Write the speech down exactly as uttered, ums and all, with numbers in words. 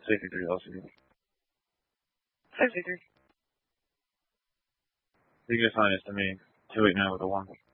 sixty-three L C D. sixty-three. You can assign this to me. two eight nine with a one.